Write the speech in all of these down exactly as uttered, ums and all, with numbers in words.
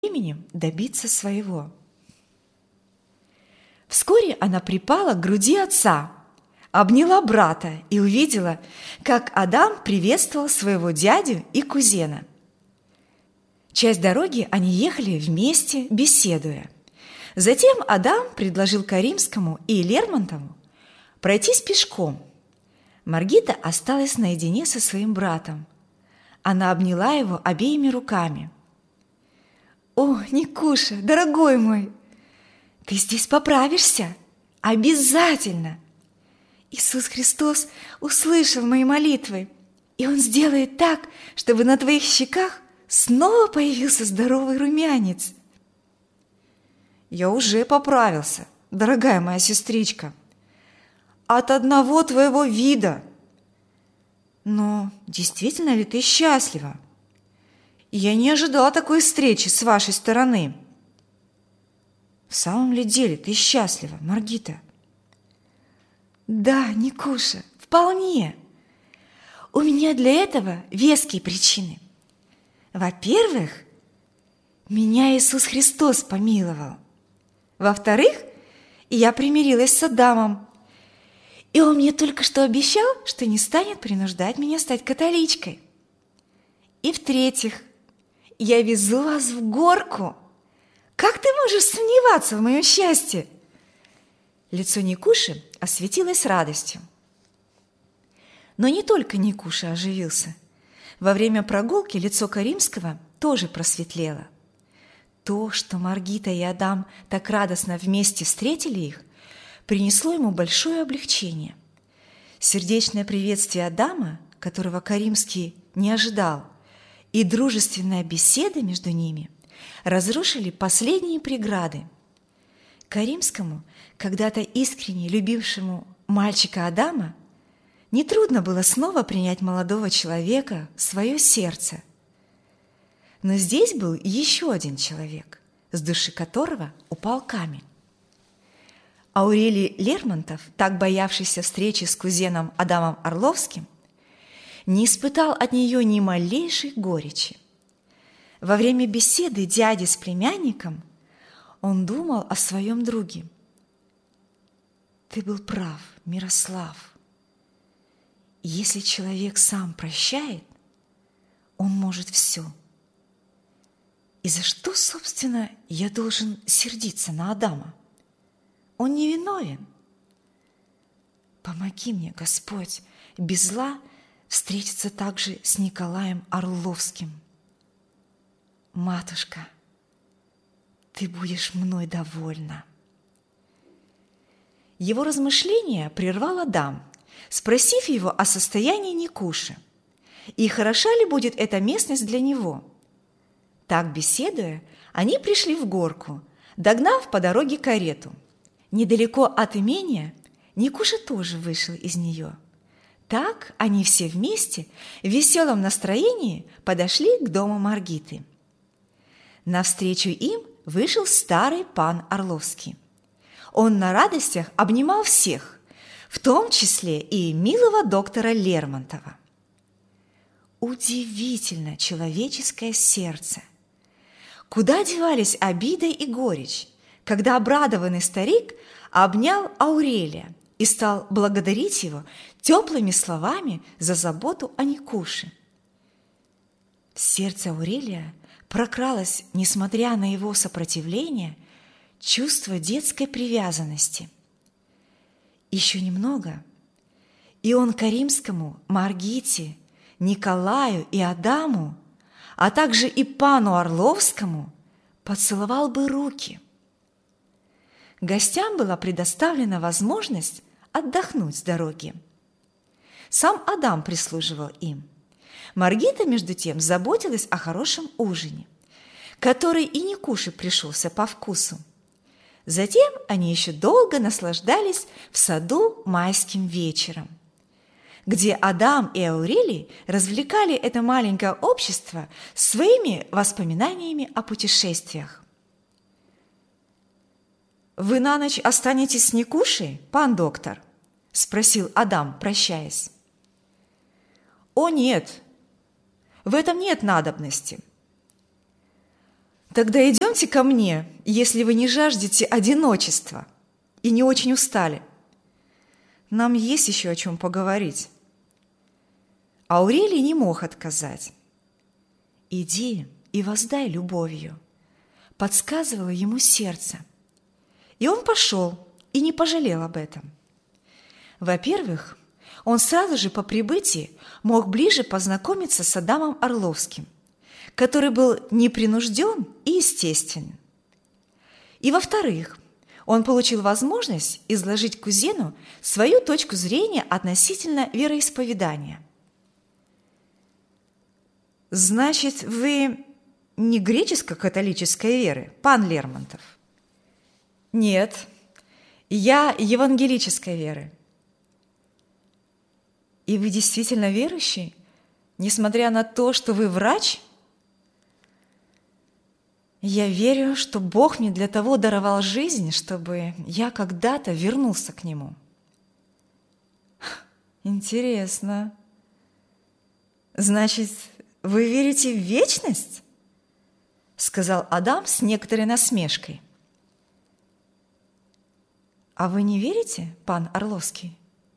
временем добиться своего. Вскоре она припала к груди отца, обняла брата и увидела, как Адам приветствовал своего дядю и кузена. Часть дороги они ехали вместе, беседуя. Затем Адам предложил Каримскому и Лермонтову пройтись пешком. Маргита осталась наедине со своим братом. Она обняла его обеими руками. «О, Никуша, дорогой мой, ты здесь поправишься? Обязательно! Иисус Христос услышал мои молитвы, и Он сделает так, чтобы на твоих щеках снова появился здоровый румянец». «Я уже поправился, дорогая моя сестричка, от одного твоего вида. Но действительно ли ты счастлива? Я не ожидала такой встречи с вашей стороны». «В самом ли деле ты счастлива, Маргита?» «Да, Никуша, вполне. У меня для этого веские причины. Во-первых, меня Иисус Христос помиловал. Во-вторых, я примирилась с Адамом, и он мне только что обещал, что не станет принуждать меня стать католичкой. И в-третьих, я везу вас в горку. Как ты можешь сомневаться в моем счастье?» Лицо Никуши осветилось радостью. Но не только Никуша оживился. Во время прогулки лицо Каримского тоже просветлело. То, что Маргита и Адам так радостно вместе встретили их, принесло ему большое облегчение. Сердечное приветствие Адама, которого Каримский не ожидал, и дружественная беседа между ними разрушили последние преграды. Каримскому, когда-то искренне любившему мальчика Адама, нетрудно было снова принять молодого человека в свое сердце. Но здесь был еще один человек, с души которого упал камень. Аурелий Лермонтов, так боявшийся встречи с кузеном Адамом Орловским, не испытал от нее ни малейшей горечи. Во время беседы дяди с племянником он думал о своем друге. «Ты был прав, Мирослав. Если человек сам прощает, он может все. И за что, собственно, я должен сердиться на Адама? Он невиновен. Помоги мне, Господь, без зла встретиться также с Николаем Орловским. Матушка, ты будешь мной довольна». Его размышления прервал Адам, спросив его о состоянии Никуши и хороша ли будет эта местность для него. Так, беседуя, они пришли в горку, догнав по дороге карету. Недалеко от имения Никуша тоже вышел из нее. Так они все вместе в веселом настроении подошли к дому Маргиты. Навстречу им вышел старый пан Орловский. Он на радостях обнимал всех, в том числе и милого доктора Лермонтова. Удивительно человеческое сердце! Куда девались обида и горечь, когда обрадованный старик обнял Аурелия и стал благодарить его теплыми словами за заботу о Никуше. В сердце Аурелия прокралось, несмотря на его сопротивление, чувство детской привязанности. Еще немного, и он Каримскому, Маргите, Николаю и Адаму, а также и пану Орловскому поцеловал бы руки. Гостям была предоставлена возможность отдохнуть с дороги. Сам Адам прислуживал им. Маргита, между тем, заботилась о хорошем ужине, который и Никуше пришелся по вкусу. Затем они еще долго наслаждались в саду майским вечером, где Адам и Аурелий развлекали это маленькое общество своими воспоминаниями о путешествиях. «Вы на ночь останетесь с Никушей, пан доктор?» – спросил Адам, прощаясь. «О, нет, в этом нет надобности. Тогда идемте ко мне, если вы не жаждете одиночества и не очень устали. Нам есть еще о чем поговорить. Аурелий не мог отказать. «Иди и воздай любовью», – подсказывало ему сердце. И он пошел и не пожалел об этом. Во-первых, он сразу же по прибытии мог ближе познакомиться с Адамом Орловским, который был непринужден и естественен. И во-вторых, он получил возможность изложить кузену свою точку зрения относительно вероисповедания. «Значит, вы не греческо-католической веры, пан Лермонтов?» «Нет, я евангелической веры». «И вы действительно верующий, несмотря на то, что вы врач?» «Я верю, что Бог мне для того даровал жизнь, чтобы я когда-то вернулся к Нему». «Интересно. Значит, вы верите в вечность?» – сказал Адам с некоторой насмешкой. «А вы не верите, пан Орловский?»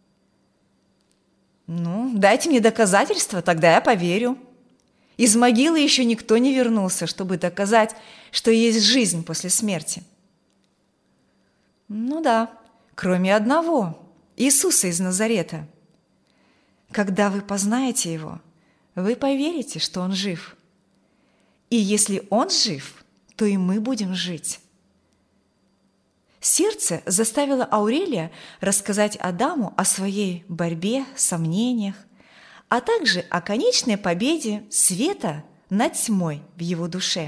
«Ну, дайте мне доказательства, тогда я поверю. Из могилы еще никто не вернулся, чтобы доказать, что есть жизнь после смерти». «Ну да, кроме одного, Иисуса из Назарета. Когда вы познаете Его, вы поверите, что Он жив. И если Он жив, то и мы будем жить». Сердце заставило Аурелия рассказать Адаму о своей борьбе, сомнениях, а также о конечной победе света над тьмой в его душе.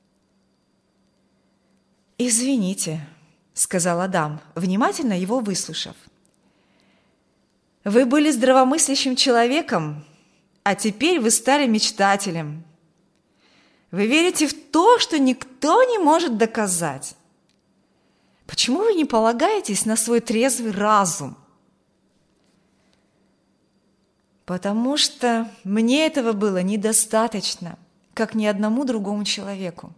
«Извините», – сказал Адам, внимательно его выслушав. «Вы были здравомыслящим человеком, а теперь вы стали мечтателем. Вы верите в то, что никто не может доказать. Почему вы не полагаетесь на свой трезвый разум?» «Потому что мне этого было недостаточно, как ни одному другому человеку».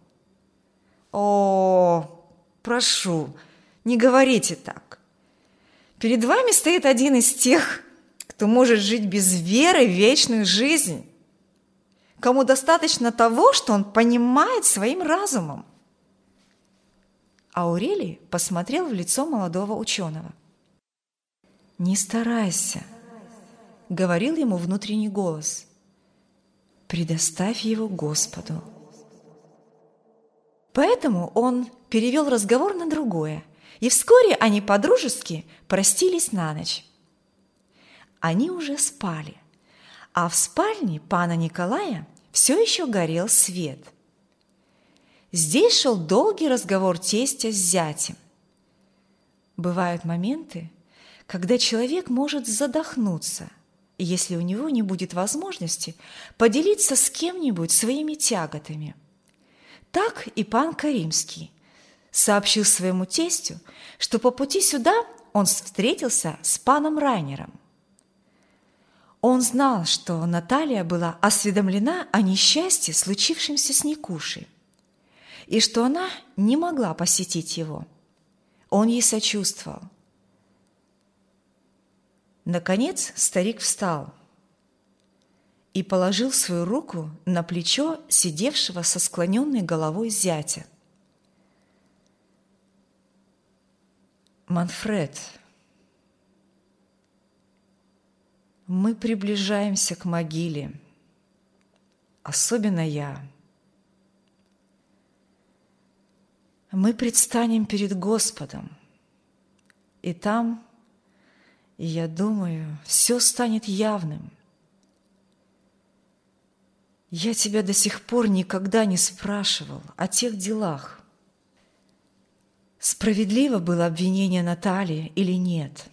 «О, прошу, не говорите так. Перед вами стоит один из тех, кто может жить без веры вечную жизнь, кому достаточно того, что он понимает своим разумом». Аурелий посмотрел в лицо молодого ученого. «Не старайся», — говорил ему внутренний голос. «Предоставь его Господу». Поэтому он перевел разговор на другое, и вскоре они по-дружески простились на ночь. Они уже спали, а в спальне пана Николая все еще горел свет. Здесь шел долгий разговор тестя с зятем. Бывают моменты, когда человек может задохнуться, если у него не будет возможности поделиться с кем-нибудь своими тяготами. Так и пан Каримский сообщил своему тестю, что по пути сюда он встретился с паном Райнером. Он знал, что Наталья была осведомлена о несчастье, случившемся с Никушей, и что она не могла посетить его. Он ей сочувствовал. Наконец старик встал и положил свою руку на плечо сидевшего со склоненной головой зятя. «Манфред, мы приближаемся к могиле, особенно я. Мы предстанем перед Господом, и там, я думаю, все станет явным. Я тебя до сих пор никогда не спрашивал о тех делах. Справедливо было обвинение Натальи или нет?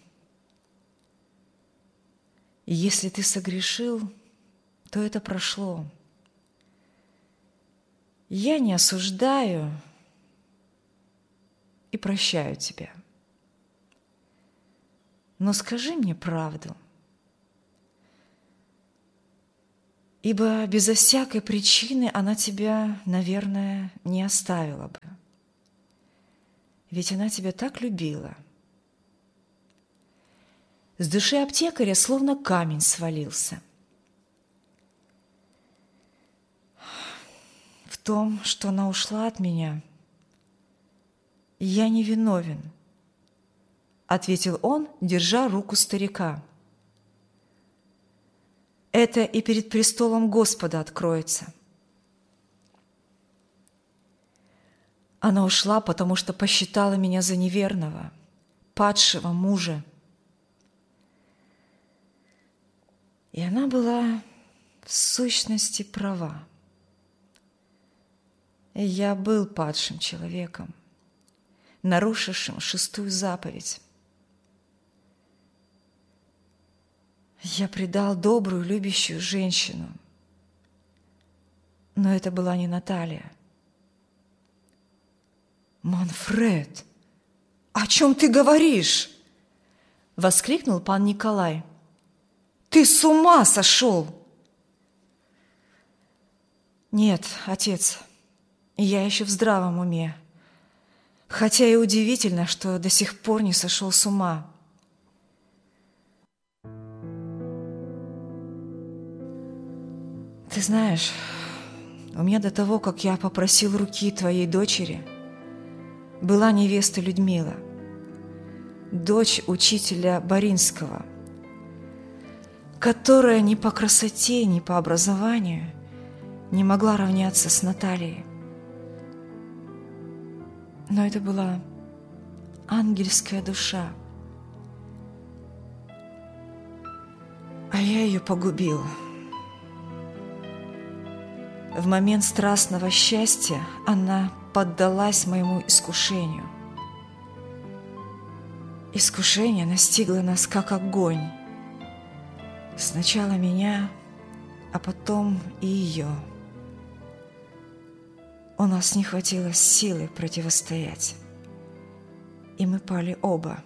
Если ты согрешил, то это прошло. Я не осуждаю и прощаю тебя. Но скажи мне правду. ибо безо всякой причины она тебя, наверное, не оставила бы. Ведь она тебя так любила. С души аптекаря словно камень свалился. В том, что она ушла от меня, я не виновен, ответил он, держа руку старика. Это и перед престолом Господа откроется. Она ушла, потому что посчитала меня за неверного, падшего мужа. И она была в сущности права. Я был падшим человеком, нарушившим шестую заповедь. Я предал добрую, любящую женщину, но это была не Наталья. «Манфред, о чем ты говоришь?» — воскликнул пан Николай. «Ты с ума сошел!» «Нет, отец, я еще в здравом уме, хотя и удивительно, что до сих пор не сошел с ума». «Ты знаешь, у меня до того, как я попросил руки твоей дочери, была невеста Людмила, дочь учителя Боринского, которая ни по красоте, ни по образованию не могла равняться с Натальей. Но это была ангельская душа, а я ее погубил. В момент страстного счастья она поддалась моему искушению. Искушение настигло нас, как огонь. Сначала меня, а потом и ее. У нас не хватило силы противостоять, и мы пали оба.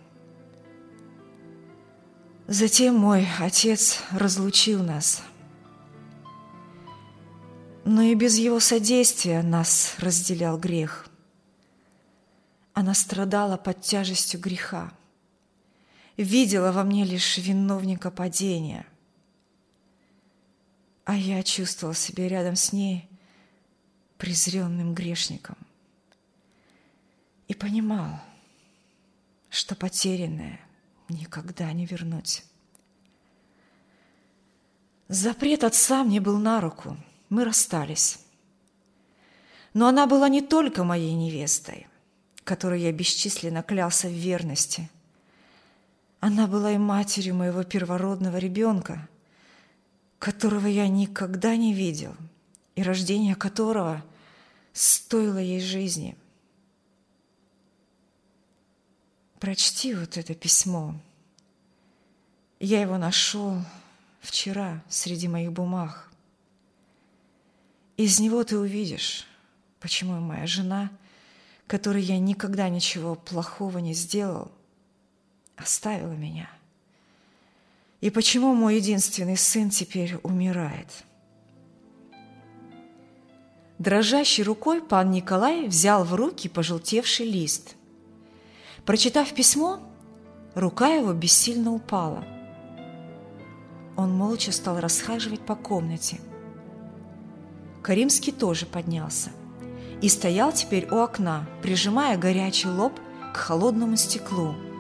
Затем мой отец разлучил нас, но и без его содействия нас разделял грех. Она страдала под тяжестью греха, видела во мне лишь виновника падения, а я чувствовал себя рядом с ней презренным грешником и понимал, что потерянное никогда не вернуть. Запрет отца мне был на руку. Мы расстались. Но она была не только моей невестой, которой я бесчисленно клялся в верности. Она была и матерью моего первородного ребенка, которого я никогда не видел, и рождение которого стоило ей жизни. Прочти вот это письмо. Я его нашел вчера среди моих бумаг. Из него ты увидишь, почему моя жена, которой я никогда ничего плохого не сделал, оставила меня. И почему мой единственный сын теперь умирает. Дрожащей рукой пан Николай взял в руки пожелтевший лист. Прочитав письмо, рука его бессильно упала. Он молча стал расхаживать по комнате. Каримский тоже поднялся и стоял теперь у окна, прижимая горячий лоб к холодному стеклу.